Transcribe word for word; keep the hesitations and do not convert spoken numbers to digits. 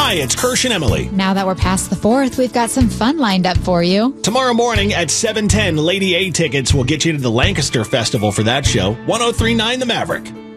Hi, it's Kirsch and Emily. Now that we're past the fourth, we've got some fun lined up for you. Tomorrow morning at seven ten, Lady A tickets will get you to the Lancaster Festival for that show. one oh three point nine The Maverick.